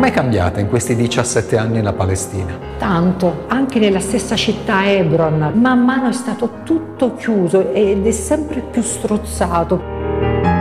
Com'è cambiata in questi 17 anni la Palestina? Tanto, anche nella stessa città Hebron, man mano è stato tutto chiuso ed è sempre più strozzato.